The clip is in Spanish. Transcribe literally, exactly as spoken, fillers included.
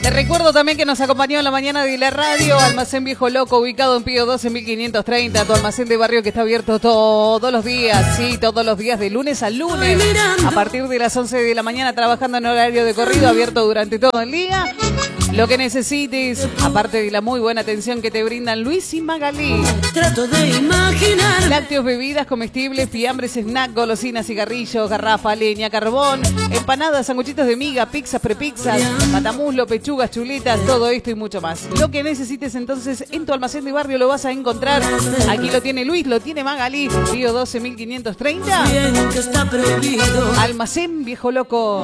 Te recuerdo también que nos acompañó en la mañana de la radio, Almacén Viejo Loco, ubicado en Pío doce mil quinientos treinta, tu almacén de barrio que está abierto todos los días, sí, todos los días de lunes a lunes, a partir de las once de la mañana, trabajando en horario de corrido, abierto durante todo el día. Lo que necesites, aparte de la muy buena atención que te brindan Luis y Magalí. Trato de imaginar. Lácteos, bebidas, comestibles, fiambres, snack, golosinas, cigarrillos, garrafa, leña, carbón, empanadas, sanguchitos de miga, pizzas, prepizzas, patamuslo, pechugas, chuletas, todo esto y mucho más. Lo que necesites entonces en tu almacén de barrio lo vas a encontrar. Aquí lo tiene Luis, lo tiene Magalí, Pío doce mil quinientos treinta. Bien que está prohibido. Almacén Viejo Loco.